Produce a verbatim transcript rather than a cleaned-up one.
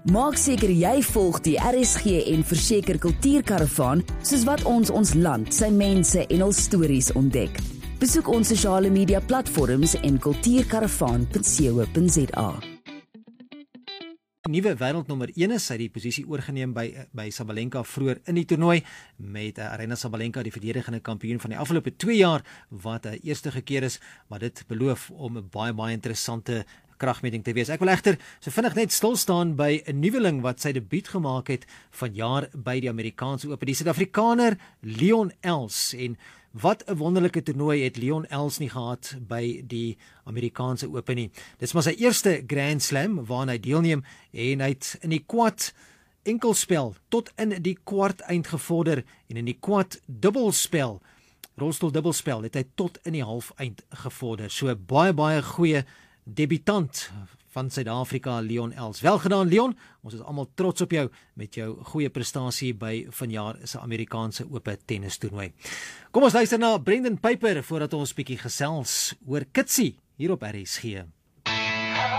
Maak seker jy volg die R S G en Verseker Kultuurkaravaan, soos wat ons ons land, sy mense en hul stories ontdek. Besoek ons sosiale media platforms en kultuurkaravaan punt co punt za. Nuwe wêreldnommer een is, hy die posisie oorgeneem by by Sabalenka vroeër in die toernooi met uh, Aryna Sabalenka, die verdedigende kampioen van die afgelope twee jaar, wat 'n uh, eerste keer is, maar dit beloof om 'n baie baie interessante kragmeting te wees. Ek wil egter so vinnig net stil staan by 'n nuweling wat sy debuut gemaak het vanjaar by die Amerikaanse Ope, die Suid-Afrikaner Leon Els. En wat 'n wonderlike toernooi het Leon Els nie gehad by die Amerikaanse Ope nie. Dis maar sy eerste Grand Slam waarna hy deelneem en hy het in die kwad enkelspel tot in die kwart eind gevorder en in die kwad dubbelspel, rolstoel dubbelspel, het hy tot in die half eind gevorder. So baie baie goeie debutant van Suid-Afrika, Leon Els. Welgedaan Leon, ons is almal trots op jou met jou goeie prestasie by vanjaar se Amerikaanse Ope tennis toernooi. Kom ons luister na Brendan Piper voordat ons bietjie gesels oor Kitsie hier op R S G.